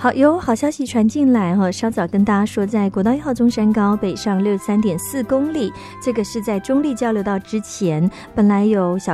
好，有好消息传进来哈，稍早跟大家说，在国道1号中山高北上63.4公里，这个是在中立交流道之前，本来有小